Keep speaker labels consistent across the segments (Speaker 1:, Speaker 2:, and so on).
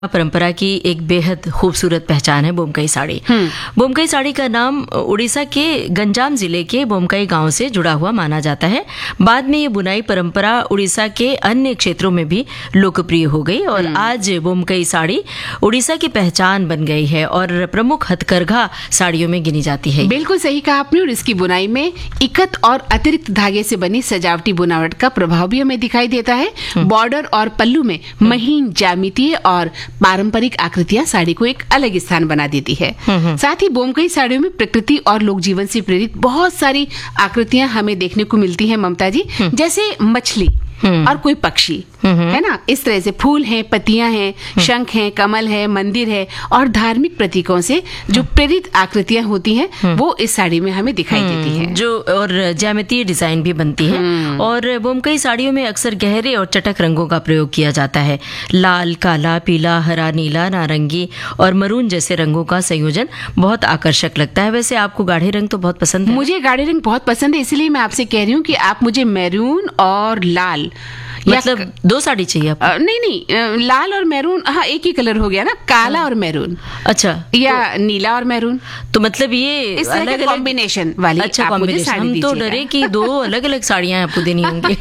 Speaker 1: परंपरा की एक बेहद खूबसूरत पहचान है बोमकई साड़ी। बोमकई साड़ी का नाम उड़ीसा के गंजाम जिले के बोमकई गांव से जुड़ा हुआ माना जाता है। बाद में ये बुनाई परंपरा उड़ीसा के अन्य क्षेत्रों में भी लोकप्रिय हो गई और आज बोमकई साड़ी उड़ीसा की पहचान बन गई है और प्रमुख हथकरघा साड़ियों में गिनी जाती है।
Speaker 2: बिल्कुल सही कहा आपने। और इसकी बुनाई में इकत और अतिरिक्त धागे से बनी सजावटी बुनावट का प्रभाव भी हमें दिखाई देता है। बॉर्डर और पल्लू में महीन ज्यामितीय और पारंपरिक आकृतियां साड़ी को एक अलग स्थान बना देती है। साथ ही बोमकई साड़ियों में प्रकृति और लोक जीवन से प्रेरित बहुत सारी आकृतियां हमें देखने को मिलती हैं ममता जी, जैसे मछली और कोई पक्षी है ना, इस तरह से फूल हैं, पत्तियां हैं, शंख हैं, कमल है, मंदिर है और धार्मिक प्रतीकों से जो प्रेरित आकृतियां होती हैं वो इस साड़ी में हमें दिखाई देती हैं।
Speaker 1: जो और ज्यामितीय डिजाइन भी बनती है। और बोमकई साड़ियों में अक्सर गहरे और चटक रंगों का प्रयोग किया जाता है। लाल, काला, पीला, हरा, नीला, नारंगी और मरून जैसे रंगों का संयोजन बहुत आकर्षक लगता है। वैसे आपको गाढ़े रंग तो बहुत पसंद है?
Speaker 2: मुझे गाढ़े रंग बहुत पसंद है, इसलिए मैं आपसे कह रही हूँ कि आप मुझे मैरून और लाल,
Speaker 1: मतलब दो साड़ी चाहिए आपको?
Speaker 2: नहीं, लाल और मैरून, हाँ एक ही कलर हो गया ना, काला और मैरून।
Speaker 1: अच्छा,
Speaker 2: या नीला और मैरून,
Speaker 1: तो मतलब ये
Speaker 2: अलग कॉम्बिनेशन वाली।
Speaker 1: अच्छा, कॉम्बिनेशन। हम तो डरे कि दो अलग अलग साड़ियां आपको देनी होंगी।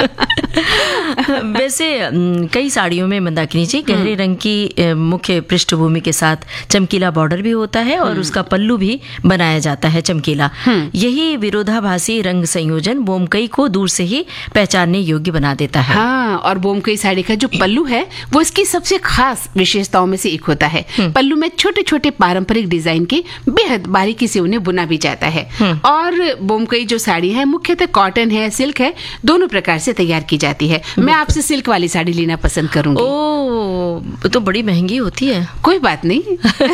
Speaker 1: वैसे कई साड़ियों में मंदाकिनी जी गहरे रंग की मुख्य पृष्ठभूमि के साथ चमकीला बॉर्डर भी होता है और उसका पल्लू भी बनाया जाता है चमकीला। यही विरोधाभासी रंग संयोजन बोमकई को दूर से ही पहचानने योग्य बना देता है।
Speaker 2: हाँ, और बोमकई साड़ी का जो पल्लू है वो इसकी सबसे खास विशेषताओं में से एक होता है। पल्लू में छोटे छोटे पारंपरिक डिजाइन के बेहद बारीकी से उन्हें बुना भी जाता है। और बोमकई जो साड़ी है मुख्यतः कॉटन है, सिल्क है, दोनों प्रकार से तैयार की जाती है। मैं आपसे सिल्क वाली साड़ी लेना पसंद करूंगी।
Speaker 1: ओ, तो बड़ी महंगी होती है।
Speaker 2: कोई बात नहीं।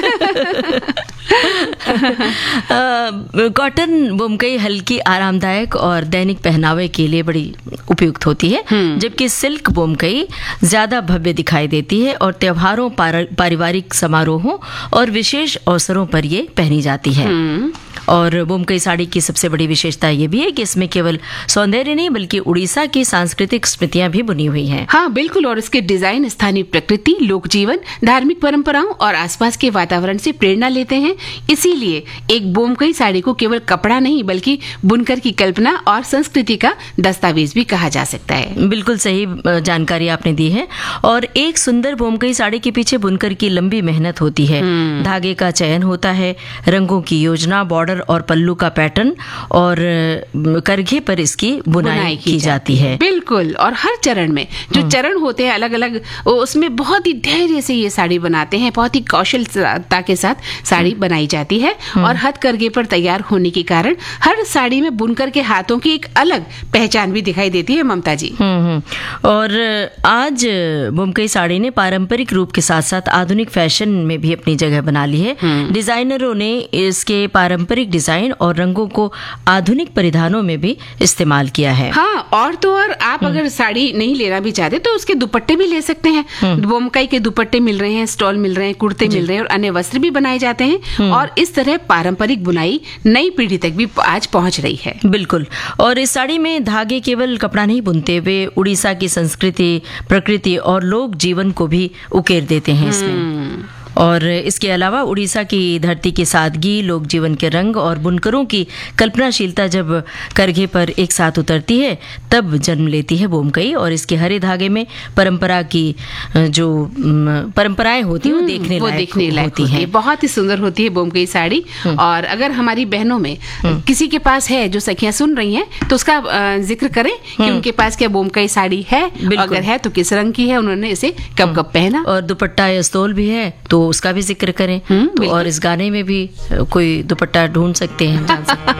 Speaker 1: कॉटन बोमकई हल्की, आरामदायक और दैनिक पहनावे के लिए बड़ी उपयुक्त होती है, जबकि सिल्क बोमकई ज्यादा भव्य दिखाई देती है और त्योहारों, पारिवारिक समारोहों और विशेष अवसरों पर ये पहनी जाती है। और बोमकई साड़ी की सबसे बड़ी विशेषता ये भी है कि इसमें केवल सौंदर्य नहीं बल्कि उड़ीसा की सांस्कृतिक स्मृतियां भी बुनी हुई हैं।
Speaker 2: हाँ बिल्कुल, और इसके डिजाइन स्थानीय प्रकृति, लोक जीवन, धार्मिक परंपराओं और आसपास के वातावरण से प्रेरणा लेते हैं। इसीलिए एक बोमकई साड़ी को केवल कपड़ा नहीं बल्कि बुनकर की कल्पना और संस्कृति का दस्तावेज भी कहा जा सकता है।
Speaker 1: बिल्कुल सही जानकारी आपने दी है। और एक सुंदर बोमकई साड़ी के पीछे बुनकर की लंबी मेहनत होती है। धागे का चयन होता है, रंगों की योजना, बॉर्डर और पल्लू का पैटर्न और करघे पर इसकी बुनाई की जाती है।
Speaker 2: बिल्कुल, और हर चरण में जो चरण होते हैं अलग अलग, उसमें बहुत ही धैर्य से ये साड़ी बनाते हैं, बहुत ही कौशलता के साथ साड़ी बनाई जाती है। और हथकरघे पर तैयार होने के कारण हर साड़ी में बुनकर के हाथों की एक अलग पहचान भी दिखाई देती है ममता जी।
Speaker 1: और आज बोमकई साड़ी ने पारंपरिक रूप के साथ साथ आधुनिक फैशन में भी अपनी जगह बना ली है। डिजाइनरों ने इसके पारंपरिक डिजाइन और रंगों को आधुनिक परिधानों में भी इस्तेमाल किया है।
Speaker 2: हाँ, और तो और आप अगर साड़ी नहीं लेना भी चाहते तो उसके दुपट्टे भी ले सकते हैं। बोमकई के दुपट्टे मिल रहे हैं, स्टॉल मिल रहे हैं, कुर्ते मिल रहे हैं और अन्य वस्त्र भी बनाए जाते हैं। और इस तरह पारंपरिक बुनाई नई पीढ़ी तक भी आज पहुंच रही है।
Speaker 1: बिल्कुल, और इस साड़ी में धागे केवल कपड़ा नहीं बुनते, वे उड़ीसा की संस्कृति, प्रकृति और लोक जीवन को भी उकेर देते हैं इसमें। और इसके अलावा उड़ीसा की धरती की सादगी, लोक जीवन के रंग और बुनकरों की कल्पनाशीलता जब करघे पर एक साथ उतरती है तब जन्म लेती है बोमकई। और इसके हरे धागे में परंपरा की जो परंपराएं होती हैं वो देखने लायक होती हैं।
Speaker 2: बहुत ही सुंदर होती है बोमकई साड़ी। और अगर हमारी बहनों में किसी के पास है, जो सखियां सुन रही हैं, तो उसका जिक्र करें कि उनके पास क्या बोमकई साड़ी है, अगर है तो किस रंग की है, उन्होंने इसे कब कब पहना,
Speaker 1: और दुपट्टा या स्टोल भी है तो उसका भी जिक्र करें। तो और इस गाने में भी कोई दुपट्टा ढूंढ सकते हैं, जान सकते हैं।